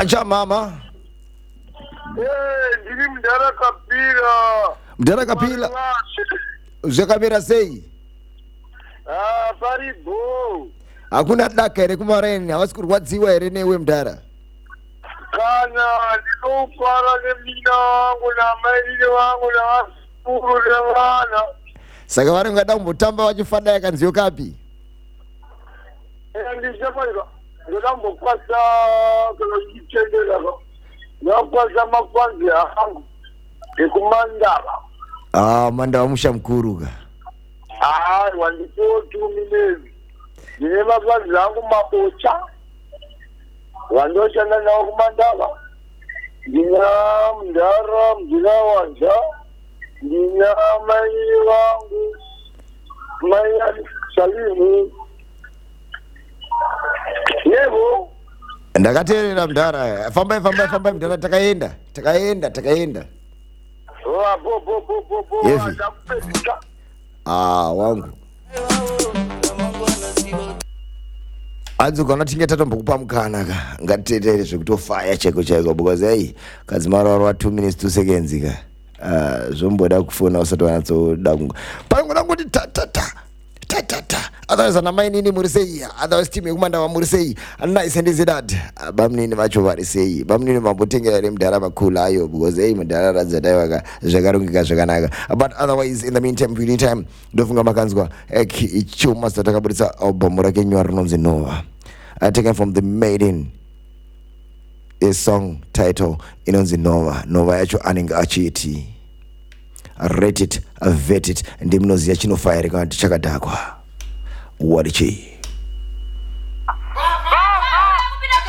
Acha mama. Ndiri Mdara Kapira. Mdara Kapila. Uzakamira sei. Paribo. Hakuna daka ere kumareni, hawasi kurwadziwa ere newe Mdara. Kana ndinofara nemina wangu namairire wangu navasukuru nevana. Saka vari ngada kumbotamba vachifada yakanziyo kapi? Ndichapaika ndinambokwasa kana ndichitendera nakwasa makwanzi angu ekumandava. Mandava musha mukuru ka. Wanditotuminezi ndine makwanzi angu mabocha wandoshanda nawo kumandava. Ndina Mdara, ndina Wanja, ndina mai wangu mai Salimu. Yebo Ndakateerera Mdara. Fambai Mdara, takaenda. Yevi. Wangu. Adzuka unatinge tatombokupa mukana ka. Ngatitetere zvekutofaya cheko because hey, kadzimara wa 2 minutes 2 seconds ka. Zvomboda kufona usati wanatsoda kunga. Pangoda kuti ta. Otherwise ana mainini muri sei, otherwise team yekumanda muri sei. Anna isendize dad. Bamnini vacho vari sei. Bamnini mambotengera ere Mdara makulu ayo because hey Mdara radzadaiwa ka zvakarongeka zvakanaka. But otherwise in the meantime beauty time ndofunga makanzwa ichuma satakabudisa album rake nywa rinonzi Nova. Taken from the Maiden. A song title inonzi Nova. Nova yacho anenge achiti. Rate it, vet it, ndi mnoziya chinofire kana tichakadakwa. Wadichi.